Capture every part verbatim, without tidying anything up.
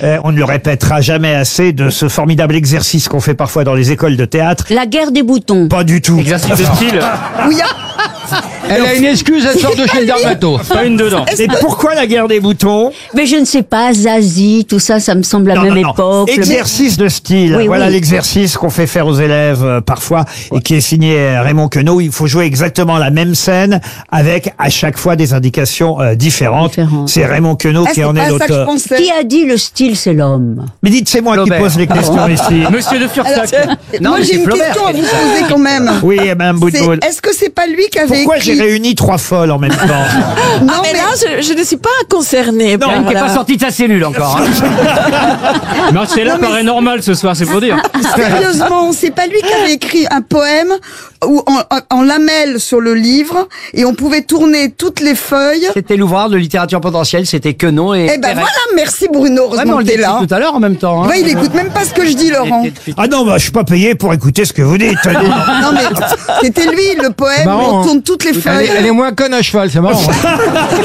euh, on ne le répétera jamais assez, de ce formidable exercice qu'on fait parfois dans les écoles de théâtre. La guerre des boutons. Pas du tout. Exercice de style. Oui, Elle a une excuse, elle sort de chez le dermato. Pas une dedans. Et pourquoi la guerre des boutons? Mais je ne sais pas, Zazie, tout ça, ça me semble la Non, même non, non. époque. Le- Exercice de style. Oui, voilà oui. l'exercice qu'on fait faire aux élèves euh, parfois et qui est signé euh, Raymond Queneau. Il faut jouer exactement la même scène avec à chaque fois des indications euh, différentes. Différentes. C'est Raymond Queneau ah, qui c'est en est pas ça que je l'auteur. pensais. Qui a dit le style, c'est l'homme? Mais dites, c'est moi Flaubert. qui pose les questions ici. Monsieur de Alors, Fursac. Non, moi mais j'ai c'est une Flaubert question à qui a vous dit ça. poser quand même. Oui, Mme C'est- Boutboul. Est-ce que c'est pas lui qui avait Pourquoi écrit j'ai réuni trois folles en même temps? Non, Ah, mais là, je, je ne suis pas concernée. Non, par Qui n'est la- pas sorti de sa cellule encore. Hein. Marcella Non, mais paraît normal ce soir, c'est pour dire. Sérieusement, c'est pas lui qui avait écrit un poème où en, en, en lamelles sur le livre et on pouvait tourner toutes les feuilles. C'était l'ouvrage de littérature potentielle, c'était Queneau et... Eh ben Perret. voilà, merci Bruno, Ouais, mais heureusement on que le t'es dit là. tout à l'heure en même temps. Hein. Ouais, il écoute même pas ce que je dis, Laurent. Ah non, bah, je suis pas payé pour écouter ce que vous dites. Non mais c'était lui le poème Marrant, où on hein. tourne toutes les Elle feuilles. est, elle est moins conne à cheval, c'est marrant. hein.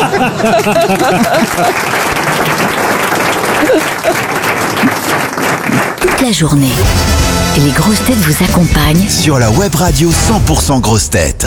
Toute la journée, les grosses têtes vous accompagnent Sur la web radio cent pour cent grosses têtes.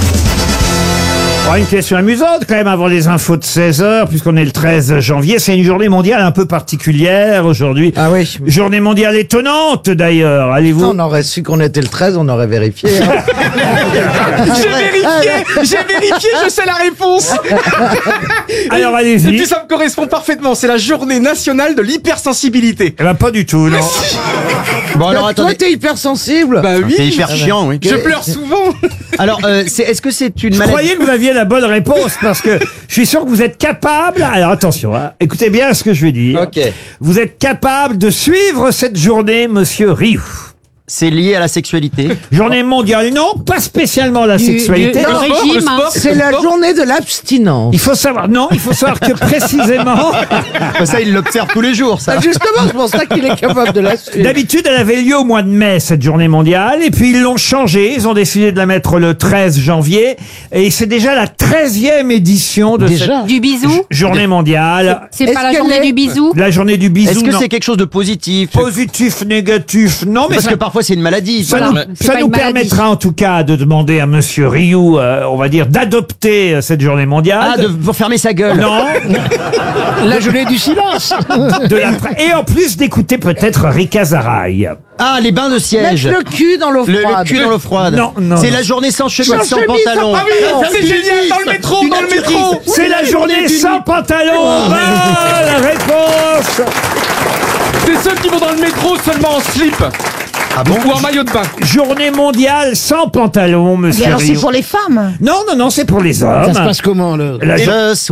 Oh, une question amusante quand même avant les infos de seize heures, puisqu'on est le treize janvier. C'est une journée mondiale un peu particulière aujourd'hui. Ah oui. Journée mondiale étonnante d'ailleurs. Allez-vous... On aurait su qu'on était le treize, on aurait vérifié. hein. J'ai vérifié, j'ai vérifié, je sais la réponse. Alors Et allez-y. puis ça me correspond parfaitement, c'est la journée nationale de l'hypersensibilité. Eh ben, pas du tout, non. Bon, alors Toi, attendez. t'es hypersensible. Bah oui, C'est hyper chiant, oui. je pleure souvent. Alors, euh, c'est- est-ce que c'est une Je maladie? croyais que vous aviez la bonne réponse parce que je suis sûr que vous êtes capable. Alors attention, hein, écoutez bien ce que je vais dire. Ok. Vous êtes capable de suivre cette journée, Monsieur Rioux. C'est lié à la sexualité. Journée mondiale, non, pas spécialement la sexualité. du- Le sport, régime, le sport, hein. C'est le la sport. journée de l'abstinence. Il faut savoir, non, il faut savoir que précisément, Ça, il l'observe tous les jours, ça. Ah, justement, c'est pour ça qu'il est capable de la suivre. d'habitude, elle avait lieu au mois de mai, cette journée mondiale, et puis ils l'ont changée, ils ont décidé de la mettre le treize janvier, et c'est déjà la treizième édition de Déjà. Du bisou? cette journée mondiale. C'est Est-ce pas la qu'elle journée est- du bisou? La journée du bisou, Est-ce que non. c'est quelque chose de positif? Positif, négatif, non, mais Parce ça, que parfois c'est une maladie. ça Voilà. nous, C'est ça pas nous une maladie. permettra en tout cas de demander à Monsieur Rioux, euh, on va dire, d'adopter euh, cette journée mondiale. Ah, de, pour fermer sa gueule. Non, La journée du silence. de la... et en plus d'écouter peut-être Rika Zaraï. Ah, les bains de siège. Mettre le cul dans l'eau Le, le froide. cul dans l'eau froide. Non, non, C'est non. la journée sans chemise, Sans sans chemise, pantalon. Ah oui, c'est génial, dans le métro, dans le métro. C'est la journée sans pantalon. Bonne réponse. C'est ceux qui vont dans le métro seulement en slip. Ah bon? Ou en maillot de bain. Journée mondiale sans pantalon, Monsieur Mais alors c'est Rioux. pour les femmes. Non, non, non, c'est pour les hommes. Ça se passe comment, là La jo- Je